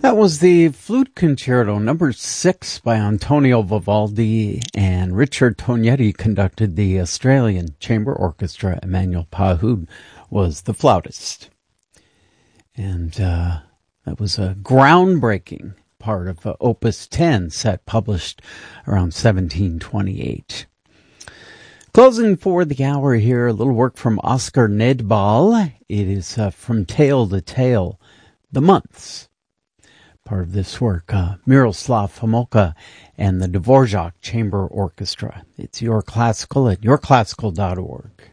That was the Flute Concerto number 6 by Antonio Vivaldi, and Richard Tognetti conducted the Australian Chamber Orchestra. Emmanuel Pahud was the flautist. And that was a groundbreaking part of Opus 10 set published around 1728. Closing for the hour here, a little work from Oscar Nedbal. It is From Tale to Tale, The Months. Part of this work, Miroslav Homolka and the Dvorak Chamber Orchestra. It's Your Classical at yourclassical.org.